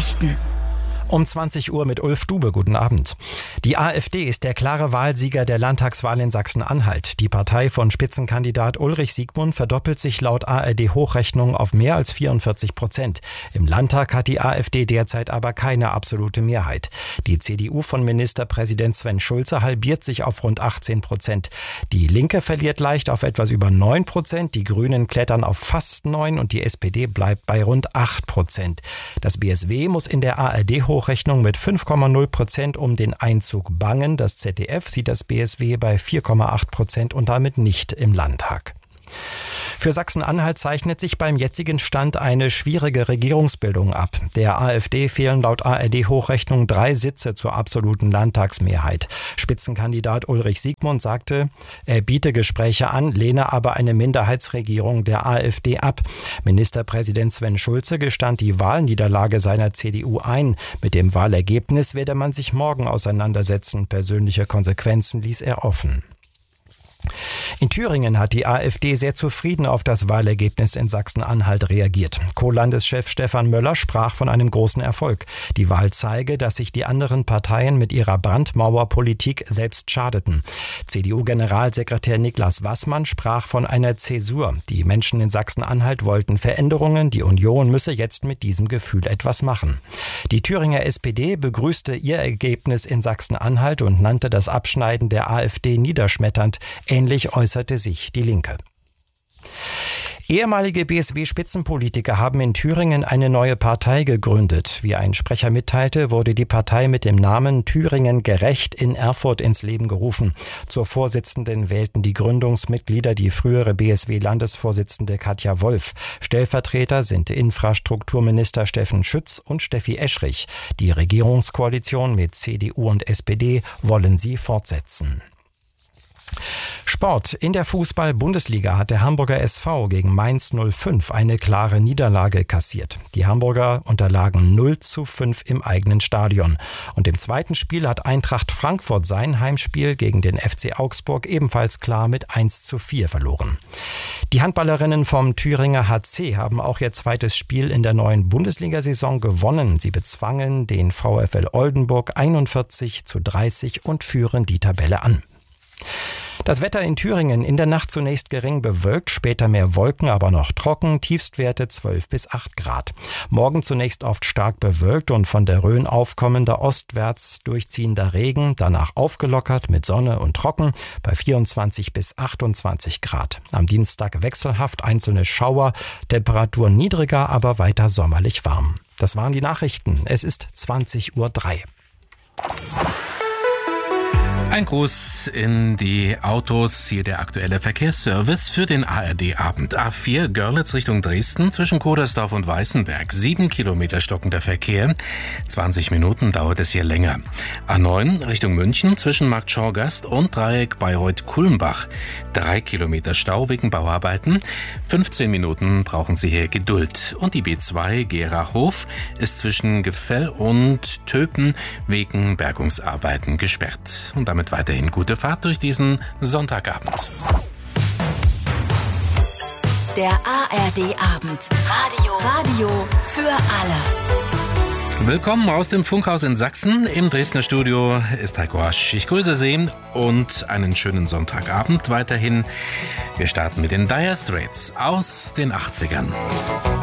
Nachrichten. Um 20 Uhr mit Ulf Dube. Guten Abend. Die AfD ist der klare Wahlsieger der Landtagswahl in Sachsen-Anhalt. Die Partei von Spitzenkandidat Ulrich Siegmund verdoppelt sich laut ARD-Hochrechnung auf mehr als 44%. Im Landtag hat die AfD derzeit aber keine absolute Mehrheit. Die CDU von Ministerpräsident Sven Schulze halbiert sich auf rund 18%. Die Linke verliert leicht auf etwas über 9%, die Grünen klettern auf fast 9% und die SPD bleibt bei rund 8%. Das BSW muss in der ARD-Hochrechnung mit 5,0% um den Einzug bangen. Das ZDF sieht das BSW bei 4,8% und damit nicht im Landtag. Für Sachsen-Anhalt zeichnet sich beim jetzigen Stand eine schwierige Regierungsbildung ab. Der AfD fehlen laut ARD-Hochrechnung 3 Sitze zur absoluten Landtagsmehrheit. Spitzenkandidat Ulrich Siegmund sagte, er biete Gespräche an, lehne aber eine Minderheitsregierung der AfD ab. Ministerpräsident Sven Schulze gestand die Wahlniederlage seiner CDU ein. Mit dem Wahlergebnis werde man sich morgen auseinandersetzen. Persönliche Konsequenzen ließ er offen. In Thüringen hat die AfD sehr zufrieden auf das Wahlergebnis in Sachsen-Anhalt reagiert. Co-Landeschef Stefan Möller sprach von einem großen Erfolg. Die Wahl zeige, dass sich die anderen Parteien mit ihrer Brandmauerpolitik selbst schadeten. CDU-Generalsekretär Niklas Wassmann sprach von einer Zäsur. Die Menschen in Sachsen-Anhalt wollten Veränderungen. Die Union müsse jetzt mit diesem Gefühl etwas machen. Die Thüringer SPD begrüßte ihr Ergebnis in Sachsen-Anhalt und nannte das Abschneiden der AfD niederschmetternd. Ähnlich äußerte sich die Linke. Ehemalige BSW-Spitzenpolitiker haben in Thüringen eine neue Partei gegründet. Wie ein Sprecher mitteilte, wurde die Partei mit dem Namen Thüringen gerecht in Erfurt ins Leben gerufen. Zur Vorsitzenden wählten die Gründungsmitglieder die frühere BSW-Landesvorsitzende Katja Wolf. Stellvertreter sind Infrastrukturminister Steffen Schütz und Steffi Eschrich. Die Regierungskoalition mit CDU und SPD wollen sie fortsetzen. Sport. In der Fußball-Bundesliga hat der Hamburger SV gegen Mainz 05 eine klare Niederlage kassiert. Die Hamburger unterlagen 0:5 im eigenen Stadion. Und im zweiten Spiel hat Eintracht Frankfurt sein Heimspiel gegen den FC Augsburg ebenfalls klar mit 1:4 verloren. Die Handballerinnen vom Thüringer HC haben auch ihr zweites Spiel in der neuen Bundesliga-Saison gewonnen. Sie bezwangen den VfL Oldenburg 41:30 und führen die Tabelle an. Das Wetter in Thüringen: in der Nacht zunächst gering bewölkt, später mehr Wolken, aber noch trocken, Tiefstwerte 12 bis 8 Grad. Morgen zunächst oft stark bewölkt und von der Rhön aufkommender ostwärts durchziehender Regen, danach aufgelockert mit Sonne und trocken bei 24 bis 28 Grad. Am Dienstag wechselhaft einzelne Schauer, Temperaturen niedriger, aber weiter sommerlich warm. Das waren die Nachrichten. Es ist 20:03 Uhr. Ein Gruß in die Autos, hier der aktuelle Verkehrsservice für den ARD-Abend. A4 Görlitz Richtung Dresden zwischen Kodersdorf und Weißenberg. 7 Kilometer stockender Verkehr. 20 Minuten dauert es hier länger. A9 Richtung München zwischen Markt Schorgast und Dreieck Bayreuth-Kulmbach. 3 Kilometer Stau wegen Bauarbeiten. 15 Minuten brauchen Sie hier Geduld. Und die B2 Gera-Hof ist zwischen Gefell und Töpen wegen Bergungsarbeiten gesperrt. Und damit weiterhin gute Fahrt durch diesen Sonntagabend. Der ARD-Abend. Radio für alle. Willkommen aus dem Funkhaus in Sachsen. Im Dresdner Studio ist Heiko Asch. Ich grüße Sie und einen schönen Sonntagabend weiterhin. Wir starten mit den Dire Straits aus den 80ern.